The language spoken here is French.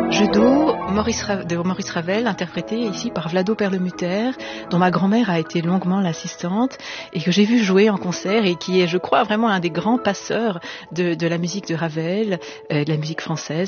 Jeux de Maurice Ravel, interprété ici par Vlado Perlemuter, dont ma grand-mère a été longuement l'assistante et que j'ai vu jouer en concert et qui est, je crois, vraiment un des grands passeurs de la musique de Ravel, de la musique française.